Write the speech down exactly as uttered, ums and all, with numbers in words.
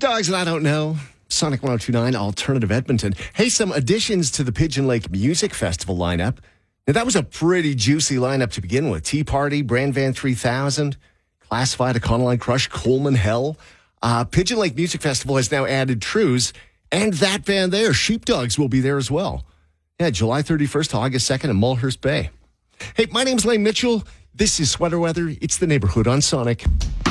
Sheepdogs and I Don't Know. Sonic one oh two point nine, Alternative Edmonton. Hey, some additions to the Pigeon Lake Music Festival lineup. Now, that was a pretty juicy lineup to begin with. Tea Party, Brand Van three thousand, Classified, Econoline Crush, Coleman Hell. Uh, Pigeon Lake Music Festival has now added Trews, and that band there, Sheepdogs, will be there as well. Yeah, July thirty-first to August second in Mulhurst Bay. Hey, my name's Lane Mitchell. This is Sweater Weather. It's the neighborhood on Sonic.